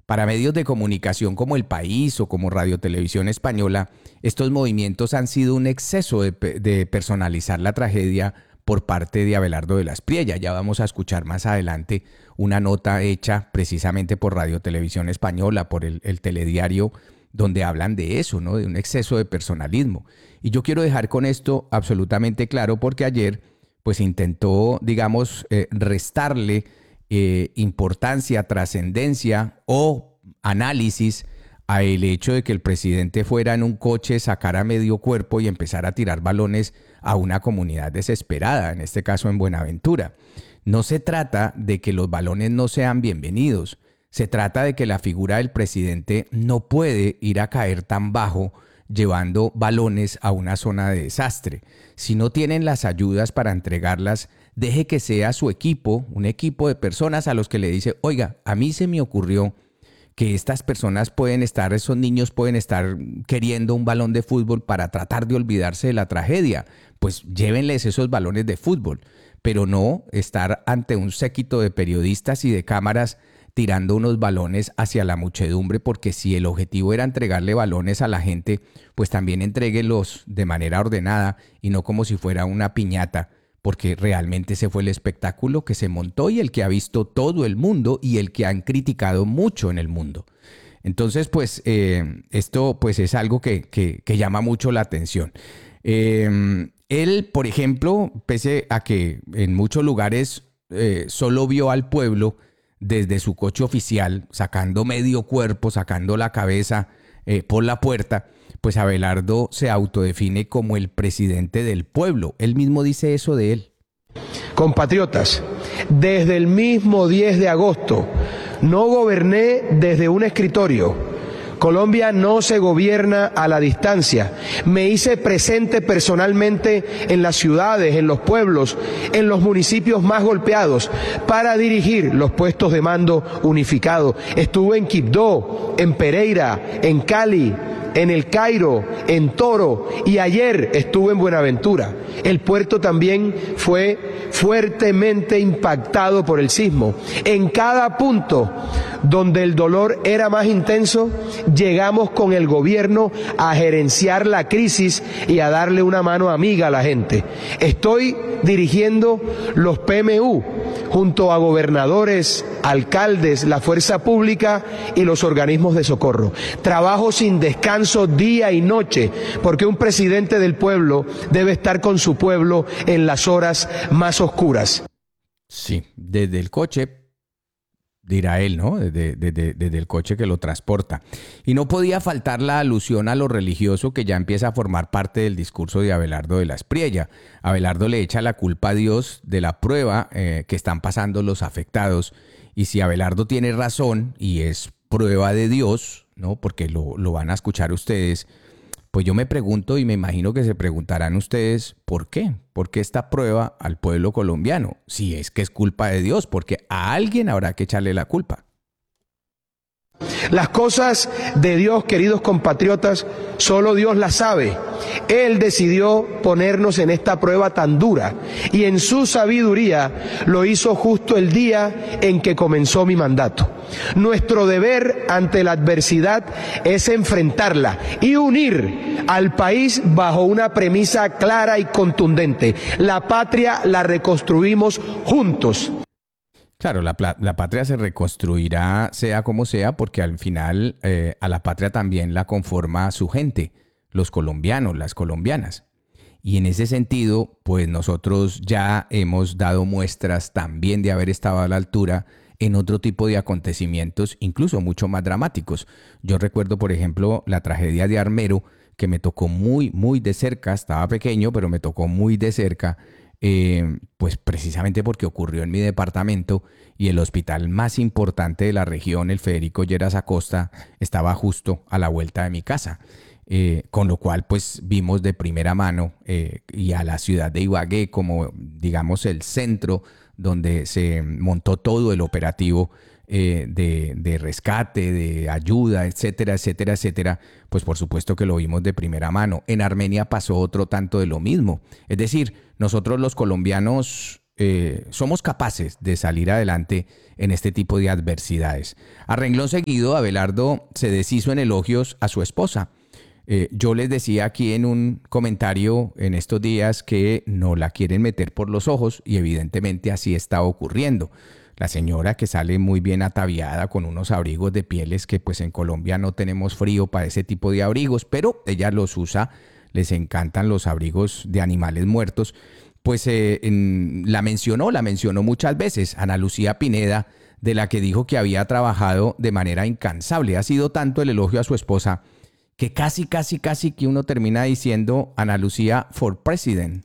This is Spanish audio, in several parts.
Para medios de comunicación como El País o como Radio Televisión Española, estos movimientos han sido un exceso de personalizar la tragedia por parte de Abelardo de la Espriella. Ya vamos a escuchar más adelante una nota hecha precisamente por Radio Televisión Española, por el telediario, donde hablan de eso, ¿no? De un exceso de personalismo. Y yo quiero dejar con esto absolutamente claro porque ayer pues intentó, digamos, restarle importancia, trascendencia o análisis a el hecho de que el presidente fuera en un coche, sacara medio cuerpo y empezara a tirar balones a una comunidad desesperada, en este caso en Buenaventura. No se trata de que los balones no sean bienvenidos, se trata de que la figura del presidente no puede ir a caer tan bajo llevando balones a una zona de desastre. Si no tienen las ayudas para entregarlas, deje que sea su equipo, un equipo de personas a los que le dice, oiga, a mí se me ocurrió que estas personas pueden estar, esos niños pueden estar queriendo un balón de fútbol para tratar de olvidarse de la tragedia. Pues llévenles esos balones de fútbol, pero no estar ante un séquito de periodistas y de cámaras tirando unos balones hacia la muchedumbre, porque si el objetivo era entregarle balones a la gente, pues también entréguelos de manera ordenada y no como si fuera una piñata, porque realmente ese fue el espectáculo que se montó y el que ha visto todo el mundo y el que han criticado mucho en el mundo. Entonces, pues esto pues es algo que llama mucho la atención. Él, por ejemplo, pese a que en muchos lugares solo vio al pueblo desde su coche oficial, sacando medio cuerpo, sacando la cabeza por la puerta, pues Abelardo se autodefine como el presidente del pueblo. Él mismo dice eso de él. Compatriotas, desde el mismo 10 de agosto no goberné desde un escritorio. Colombia no se gobierna a la distancia. Me hice presente personalmente en las ciudades, en los pueblos, en los municipios más golpeados para dirigir los puestos de mando unificados. Estuve en Quibdó, en Pereira, en Cali, en El Cairo, en Toro y ayer estuve en Buenaventura. El puerto también fue fuertemente impactado por el sismo. En cada punto donde el dolor era más intenso, llegamos con el gobierno a gerenciar la crisis y a darle una mano amiga a la gente. Estoy dirigiendo los PMU junto a gobernadores, alcaldes, la fuerza pública y los organismos de socorro. Trabajo sin descanso día y noche, porque un presidente del pueblo debe estar con su pueblo en las horas más oscuras. Sí, desde el coche, dirá él, ¿no? Desde el coche que lo transporta. Y no podía faltar la alusión a lo religioso que ya empieza a formar parte del discurso de Abelardo de la Espriella. Abelardo le echa la culpa a Dios de la prueba que están pasando los afectados. Y si Abelardo tiene razón y es prueba de Dios, ¿no? Porque lo van a escuchar ustedes, pues yo me pregunto y me imagino que se preguntarán ustedes, ¿por qué? ¿Por qué esta prueba al pueblo colombiano? Si es que es culpa de Dios, porque a alguien habrá que echarle la culpa. Las cosas de Dios, queridos compatriotas, solo Dios las sabe. Él decidió ponernos en esta prueba tan dura y en su sabiduría lo hizo justo el día en que comenzó mi mandato. Nuestro deber ante la adversidad es enfrentarla y unir al país bajo una premisa clara y contundente. La patria la reconstruimos juntos. Claro, la patria se reconstruirá sea como sea, porque al final a la patria también la conforma su gente, los colombianos, las colombianas. Y en ese sentido, pues nosotros ya hemos dado muestras también de haber estado a la altura en otro tipo de acontecimientos, incluso mucho más dramáticos. Yo recuerdo, por ejemplo, la tragedia de Armero, que me tocó muy, muy de cerca, estaba pequeño, pero me tocó muy de cerca, pues precisamente porque ocurrió en mi departamento y el hospital más importante de la región, el Federico Lleras Acosta, estaba justo a la vuelta de mi casa. Con lo cual pues vimos de primera mano y a la ciudad de Ibagué como digamos el centro donde se montó todo el operativo de rescate, de ayuda, etcétera, etcétera, etcétera, pues por supuesto que lo vimos de primera mano. En Armenia pasó otro tanto de lo mismo. Es decir, nosotros los colombianos somos capaces de salir adelante en este tipo de adversidades. A renglón seguido, Abelardo se deshizo en elogios a su esposa. Yo les decía aquí en un comentario en estos días que no la quieren meter por los ojos y evidentemente así está ocurriendo. La señora, que sale muy bien ataviada con unos abrigos de pieles que pues en Colombia no tenemos frío para ese tipo de abrigos, pero ella los usa, les encantan los abrigos de animales muertos. Pues la mencionó muchas veces, Ana Lucía Pineda, de la que dijo que había trabajado de manera incansable. Ha sido tanto el elogio a su esposa que casi que uno termina diciendo Ana Lucía for President.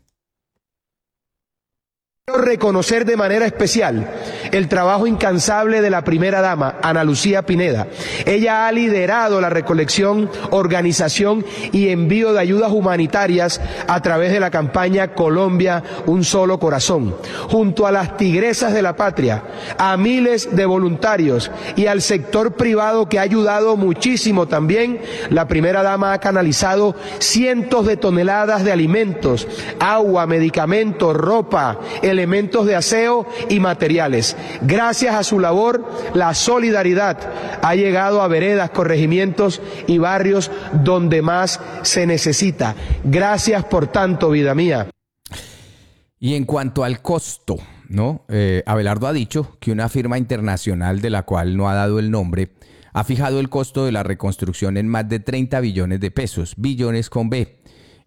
Quiero reconocer de manera especial el trabajo incansable de la primera dama, Ana Lucía Pineda. Ella ha liderado la recolección, organización y envío de ayudas humanitarias a través de la campaña Colombia, un solo corazón. Junto a las tigresas de la patria, a miles de voluntarios y al sector privado que ha ayudado muchísimo también, la primera dama ha canalizado cientos de toneladas de alimentos, agua, medicamentos, ropa, elementos de aseo y materiales. Gracias a su labor, la solidaridad ha llegado a veredas, corregimientos y barrios donde más se necesita. Gracias por tanto, vida mía. Y en cuanto al costo, ¿no? Abelardo ha dicho que una firma internacional de la cual no ha dado el nombre ha fijado el costo de la reconstrucción en más de 30 billones de pesos, billones con B.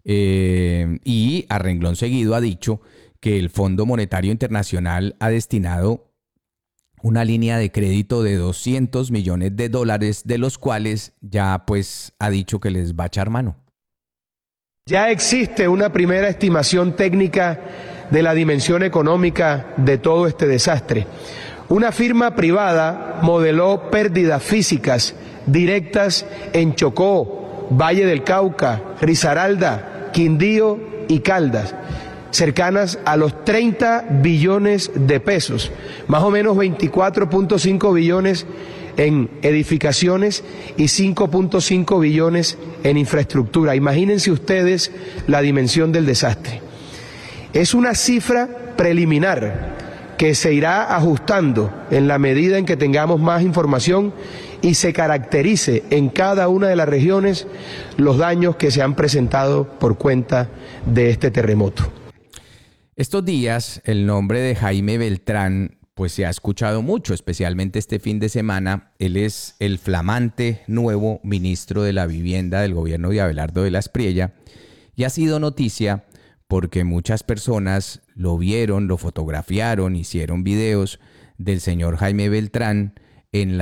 Y a renglón seguido ha dicho que el Fondo Monetario Internacional ha destinado una línea de crédito de $200 millones, de los cuales ya pues ha dicho que les va a echar mano. Ya existe una primera estimación técnica de la dimensión económica de todo este desastre. Una firma privada modeló pérdidas físicas directas en Chocó, Valle del Cauca, Risaralda, Quindío y Caldas, cercanas a los 30 billones de pesos, más o menos 24.5 billones en edificaciones y 5.5 billones en infraestructura. Imagínense ustedes la dimensión del desastre. Es una cifra preliminar que se irá ajustando en la medida en que tengamos más información y se caracterice en cada una de las regiones los daños que se han presentado por cuenta de este terremoto. Estos días el nombre de Jaime Beltrán pues se ha escuchado mucho, especialmente este fin de semana. Él es el flamante nuevo ministro de la Vivienda del gobierno de Abelardo de la Espriella y ha sido noticia porque muchas personas lo vieron, lo fotografiaron, hicieron videos del señor Jaime Beltrán en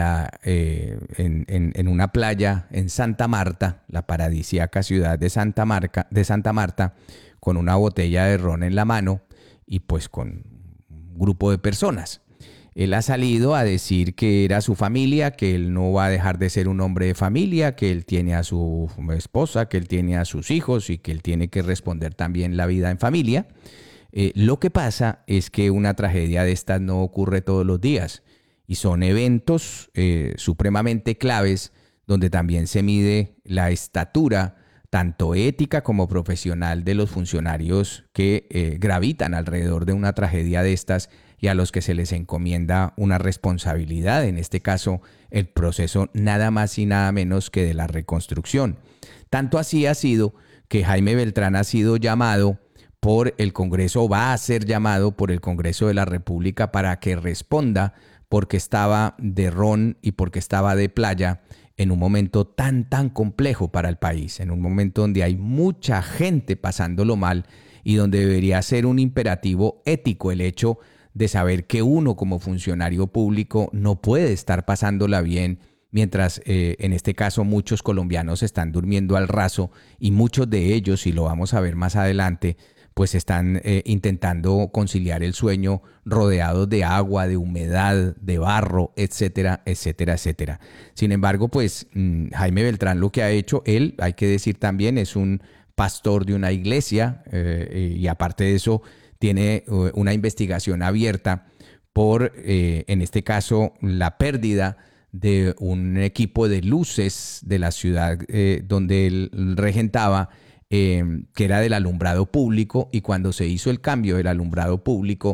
una playa en Santa Marta, la paradisíaca ciudad de Santa Marta, con una botella de ron en la mano y pues con un grupo de personas. Él ha salido a decir que era su familia, que él no va a dejar de ser un hombre de familia, que él tiene a su esposa, que él tiene a sus hijos y que él tiene que responder también la vida en familia. Lo que pasa es que una tragedia de estas no ocurre todos los días y son eventos supremamente claves donde también se mide la estatura tanto ética como profesional de los funcionarios que gravitan alrededor de una tragedia de estas y a los que se les encomienda una responsabilidad, en este caso el proceso nada más y nada menos que de la reconstrucción. Tanto así ha sido que Jaime Beltrán ha sido llamado por el Congreso, va a ser llamado por el Congreso de la República para que responda porque estaba de ron y porque estaba de playa en un momento tan complejo para el país, en un momento donde hay mucha gente pasándolo mal y donde debería ser un imperativo ético el hecho de saber que uno como funcionario público no puede estar pasándola bien mientras en este caso muchos colombianos están durmiendo al raso y muchos de ellos, y lo vamos a ver más adelante, pues están intentando conciliar el sueño rodeados de agua, de humedad, de barro, etcétera, etcétera, etcétera. Sin embargo, pues Jaime Beltrán lo que ha hecho, él, hay que decir también, es un pastor de una iglesia y aparte de eso tiene una investigación abierta por, en este caso, la pérdida de un equipo de luces de la ciudad donde él regentaba, que era del alumbrado público, y cuando se hizo el cambio del alumbrado público,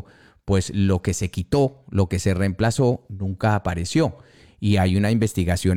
pues lo que se quitó, lo que se reemplazó, nunca apareció. Y hay una investigación